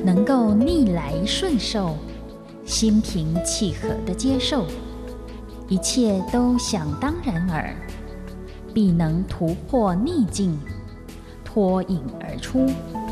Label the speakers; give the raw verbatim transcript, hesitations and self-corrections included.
Speaker 1: 能够逆来顺受，心平气和地接受，一切都想当然耳，必能突破逆境，脱颖而出。